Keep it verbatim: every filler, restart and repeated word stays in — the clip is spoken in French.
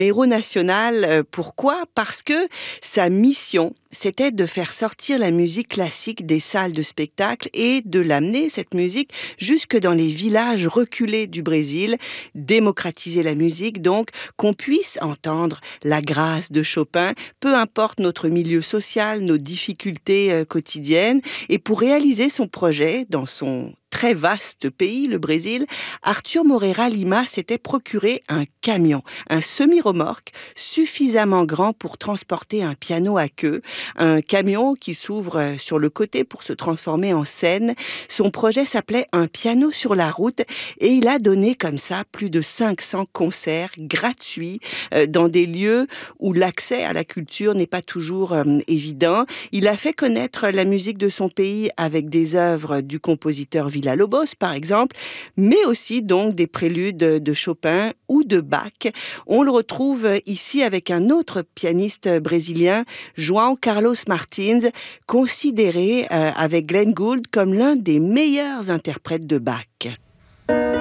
Héros national, euh, pourquoi? Parce que sa mission, c'était de faire sortir la musique classique des salles de spectacle et de l'amener, cette musique, jusque dans les villages reculés du Brésil, démocratiser la musique, donc qu'on puisse entendre la grâce de Chopin, peu importe notre milieu social, nos difficultés euh, quotidiennes. Et pour réaliser son projet dans son très vaste pays, le Brésil, Arthur Moreira Lima s'était procuré un camion, un semi-remorque suffisamment grand pour transporter un piano à queue, un camion qui s'ouvre sur le côté pour se transformer en scène. Son projet s'appelait Un piano sur la route et il a donné comme ça plus de cinq cents concerts gratuits euh, dans des lieux où l'accès à la culture n'est pas toujours euh, évident. Il a fait connaître la musique de son pays avec des œuvres du compositeur Villa-Lobos, par exemple, mais aussi donc des préludes de Chopin ou de Bach. On le retrouve ici avec un autre pianiste brésilien, João Carlos Martins, considéré euh, avec Glenn Gould comme l'un des meilleurs interprètes de Bach.